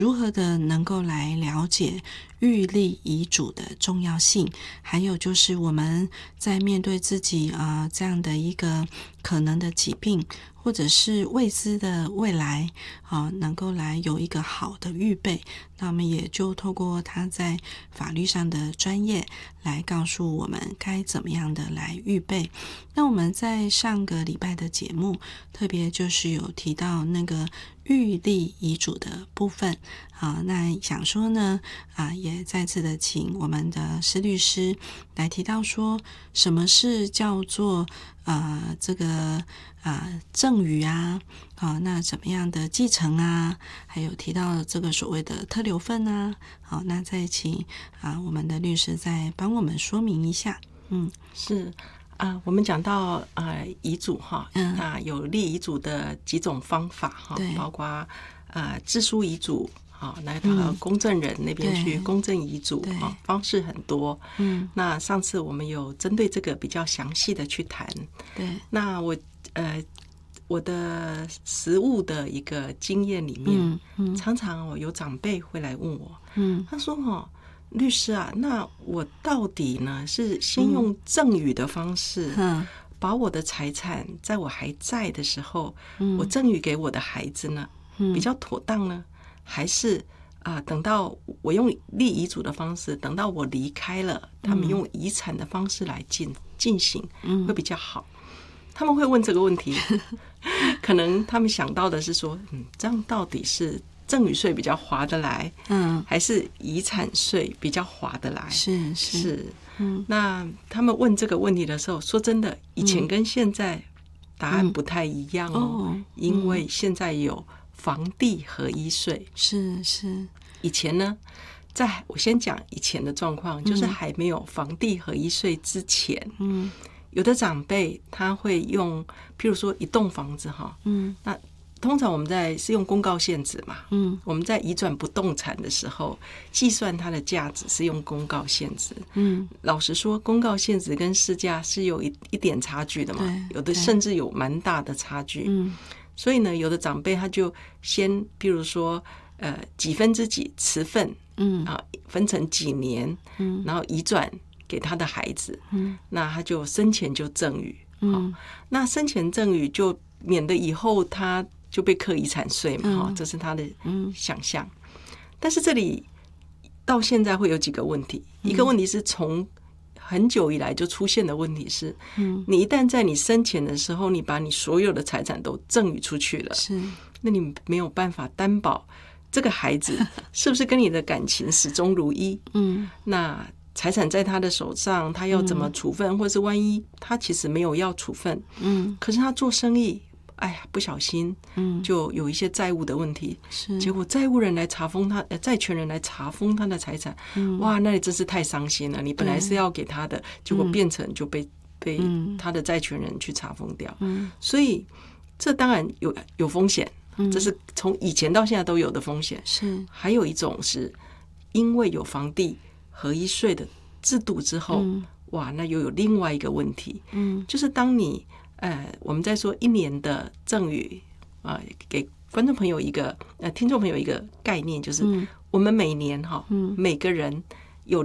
如何的能够来了解预立遗嘱的重要性，还有就是我们在面对自己这样的一个可能的疾病或者是未知的未来能够来有一个好的预备。那我们也就透过他在法律上的专业来告诉我们该怎么样的来预备。那我们在上个礼拜的节目特别就是有提到那个预立遗嘱的部分那想说呢也再次的请我们的施律师来提到说什么是叫做这个赠与那怎么样的继承还有提到这个所谓的特留份好，那再请我们的律师再帮我们说明一下。 是我们讲到遗嘱有立遗嘱的几种方法包括自书遗嘱来到公证人那边去公证遗嘱方式很多。那上次我们有针对这个比较详细的去谈。 对， 那我的实务的一个经验里面，常常有长辈会来问我，他说律师那我到底呢是先用赠与的方式，把我的财产在我还在的时候，我赠与给我的孩子呢，比较妥当呢？还是等到我用立遗嘱的方式，等到我离开了，他们用遗产的方式来进行，会比较好？他们会问这个问题，可能他们想到的是说，这样到底是赠与税比较划得来，还是遗产税比较划得来？是。那他们问这个问题的时候，说真的，以前跟现在答案不太一样因为现在有房地合一税。是。以前呢，我先讲以前的状况，就是还没有房地合一税之前，有的长辈他会用，譬如说一栋房子那通常我们是用公告现值嘛，我们在移转不动产的时候，计算它的价值是用公告现值。老实说，公告现值跟市价是有一点差距的嘛，有的甚至有蛮大的差距。所以呢，有的长辈他就先，譬如说，几分之几持份，分成几年，然后移转给他的孩子，那他就生前就赠与，那生前赠与就免得以后他就被课遗产税嘛，这是他的想象。但是这里到现在会有几个问题，一个问题是从很久以来就出现的问题是，你一旦在你生前的时候，你把你所有的财产都赠与出去了，那你没有办法担保这个孩子是不是跟你的感情始终如一。那财产在他的手上，他要怎么处分，或是万一他其实没有要处分，可是他做生意，不小心就有一些债务的问题，结果债务人来查封他，债权人来查封他的财产，哇，那你真是太伤心了。你本来是要给他的，结果变成就被他的债权人去查封掉。所以这当然有风险，这是从以前到现在都有的风险。还有一种是因为有房地合一税的制度之后，哇，那又有另外一个问题，就是当你我们在说一年的赠与给观众朋友一个听众朋友一个概念，就是我们每年每个人有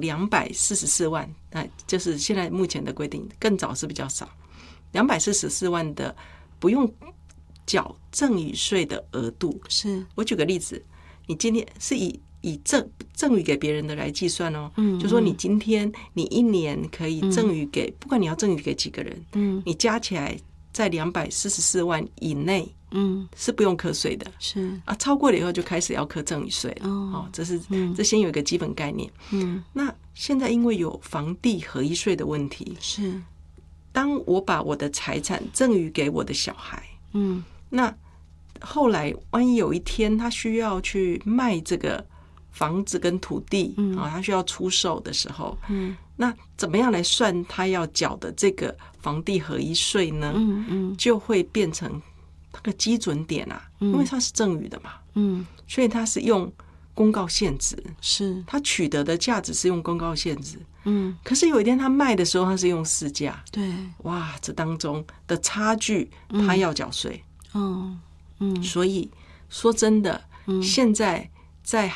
244万，就是现在目前的规定，更早是比较少，244万的不用缴赠与税的额度。我举个例子，你今天是以赠与给别人的来计算就说你今天你一年可以赠与给不管你要赠与给几个人，你加起来在244万以内，是不用课税的。超过了以后就开始要课赠与税了。这先有一个基本概念。那现在因为有房地合一税的问题，当我把我的财产赠与给我的小孩，那后来万一有一天他需要去卖这个房子跟土地，他需要出售的时候，那怎么样来算他要缴的这个房地合一税呢？就会变成那个基准点因为它是赠与的嘛，所以它是用公告现值，它取得的价值是用公告现值，可是有一天他卖的时候，他是用市价，哇，这当中的差距，他要缴税，所以说真的，现在在